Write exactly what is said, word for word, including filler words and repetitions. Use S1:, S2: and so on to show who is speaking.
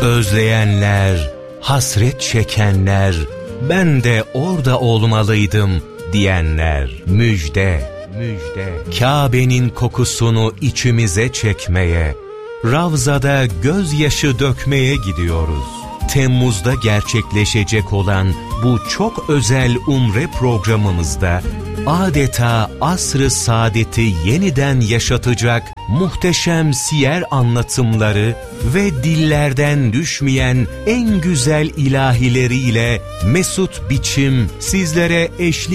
S1: özleyenler, hasret çekenler, ben de orada olmalıydım diyenler, müjde, müjde. Kabe'nin kokusunu içimize çekmeye, Ravzada gözyaşı dökmeye gidiyoruz. Temmuz'da gerçekleşecek olan bu çok özel umre programımızda adeta asr-ı saadeti yeniden yaşatacak muhteşem siyer anlatımları ve dillerden düşmeyen en güzel ilahileriyle mesut biçim sizlere eşlik